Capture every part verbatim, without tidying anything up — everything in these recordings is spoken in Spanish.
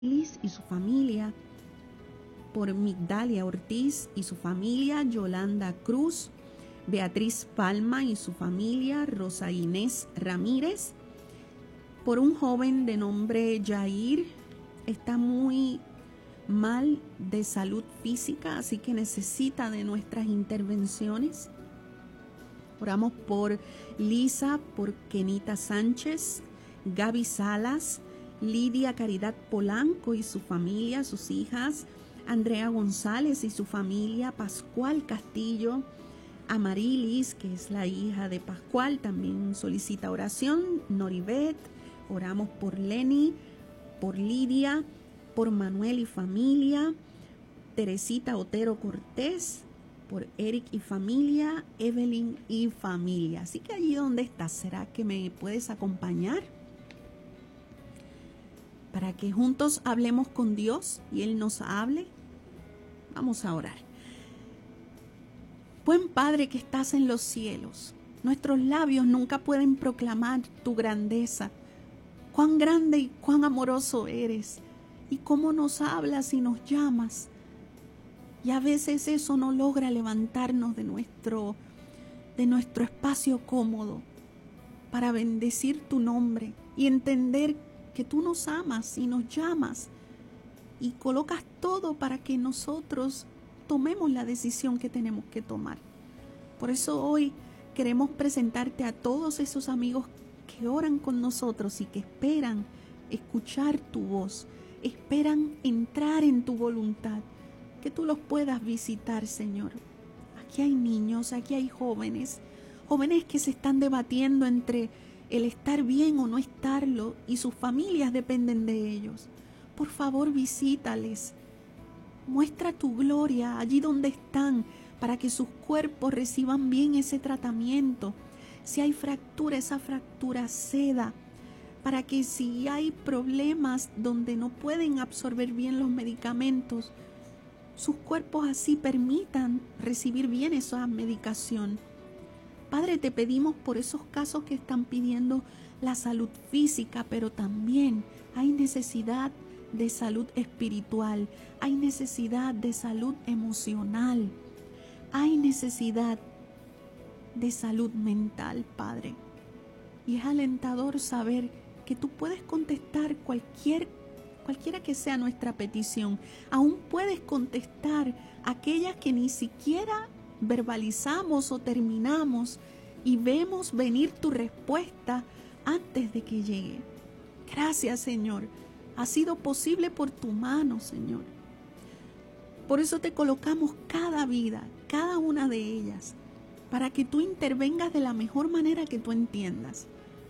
Liz y su familia, por Migdalia Ortiz y su familia, Yolanda Cruz, Beatriz Palma y su familia, Rosa Inés Ramírez, por un joven de nombre Jair, está muy mal de salud física, así que necesita de nuestras intervenciones. Oramos por Lisa, por Kenita Sánchez, Gaby Salas, Lidia Caridad Polanco y su familia, sus hijas, Andrea González y su familia, Pascual Castillo, Amarilis, que es la hija de Pascual, también solicita oración, Noribet, oramos por Lenny, por Lidia, por Manuel y familia, Teresita Otero Cortés, por Eric y familia, Evelyn y familia. Así que allí donde estás, ¿será que me puedes acompañar? Para que juntos hablemos con Dios y Él nos hable. Vamos a orar. Buen Padre que estás en los cielos, nuestros labios nunca pueden proclamar tu grandeza. Cuán grande y cuán amoroso eres, y cómo nos hablas y nos llamas. Y a veces eso no logra levantarnos de nuestro, de nuestro espacio cómodo para bendecir tu nombre y entender que tú nos amas y nos llamas y colocas todo para que nosotros tomemos la decisión que tenemos que tomar. Por eso hoy queremos presentarte a todos esos amigos que oran con nosotros y que esperan escuchar tu voz, esperan entrar en tu voluntad, que tú los puedas visitar, Señor. Aquí hay niños, aquí hay jóvenes, jóvenes que se están debatiendo entre el estar bien o no estarlo, y sus familias dependen de ellos. Por favor, visítales. Muestra tu gloria allí donde están, para que sus cuerpos reciban bien ese tratamiento. Si hay fractura, esa fractura ceda, para que si hay problemas donde no pueden absorber bien los medicamentos, sus cuerpos así permitan recibir bien esa medicación. Padre, te pedimos por esos casos que están pidiendo la salud física, pero también hay necesidad de salud espiritual, hay necesidad de salud emocional, hay necesidad de salud mental, Padre. Y es alentador saber que tú puedes contestar cualquier, cualquiera que sea nuestra petición. Aún puedes contestar aquellas que ni siquiera verbalizamos o terminamos y vemos venir tu respuesta antes de que llegue. Gracias, Señor. Ha sido posible por tu mano, Señor. Por eso te colocamos cada vida, cada una de ellas, para que tú intervengas de la mejor manera que tú entiendas.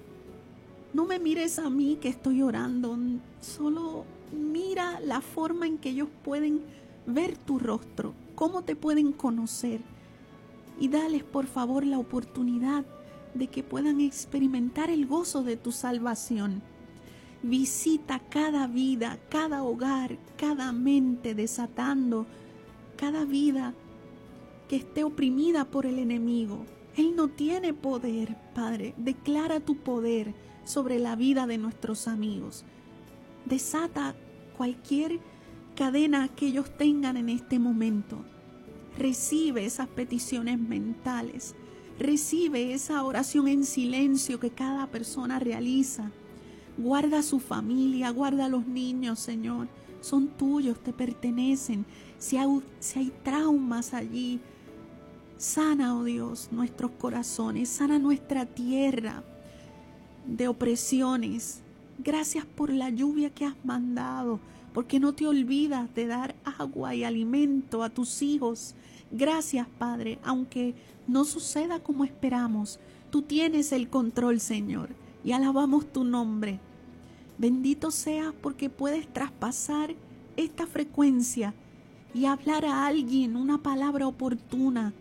No me mires a mí que estoy orando, solo mira la forma en que ellos pueden ver tu rostro, cómo te pueden conocer. Y dales por favor la oportunidad de que puedan experimentar el gozo de tu salvación. Visita cada vida, cada hogar, cada mente, desatando cada vida que esté oprimida por el enemigo. Él no tiene poder, Padre. Declara tu poder sobre la vida de nuestros amigos. Desata cualquier cadena que ellos tengan en este momento. Recibe esas peticiones mentales, recibe esa oración en silencio que cada persona realiza. Guarda a su familia, guarda a los niños, Señor. Son tuyos, te pertenecen. Si hay, si hay traumas allí, sana, oh Dios, nuestros corazones, sana nuestra tierra de opresiones. Gracias por la lluvia que has mandado, porque no te olvidas de dar agua y alimento a tus hijos. Gracias, Padre, aunque no suceda como esperamos, tú tienes el control, Señor, y alabamos tu nombre. Bendito seas porque puedes traspasar esta frecuencia y hablar a alguien una palabra oportuna.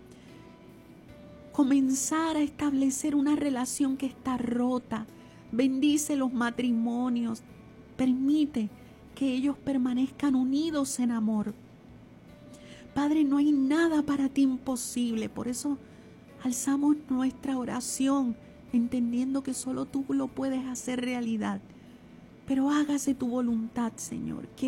Comenzar a establecer una relación que está rota. Bendice los matrimonios. Permite que ellos permanezcan unidos en amor. Padre, no hay nada para ti imposible. Por eso alzamos nuestra oración, entendiendo que solo tú lo puedes hacer realidad. Pero hágase tu voluntad, Señor, que